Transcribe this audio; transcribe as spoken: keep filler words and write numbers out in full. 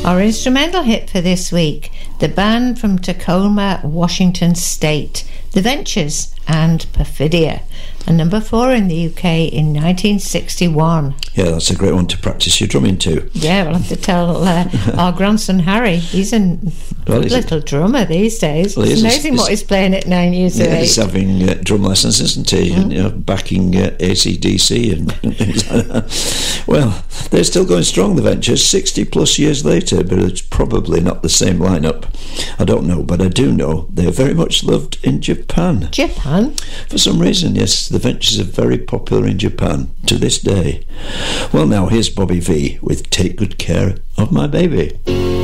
Our instrumental hit for this week, the band from Tacoma, Washington State, The Ventures and Perfidia, and number four in the U K in nineteen sixty-one. Yeah, that's a great one to practice your drumming to. Yeah, we'll have to tell uh, our grandson Harry. He's a well, he's little a, drummer these days. Well, it's amazing a, what he's playing at nine years yeah, of age. He's having uh, drum lessons, isn't he? Mm. And, you know, backing uh, A C D C and things like that. Well, they're still going strong, the Ventures, sixty plus years later, but it's probably not the same lineup. I don't know, but I do know they're very much loved in Japan. Japan? For some reason, yes, the Ventures are very popular in Japan to this day. Well, now here's Bobby Vee with Take Good Care of My Baby.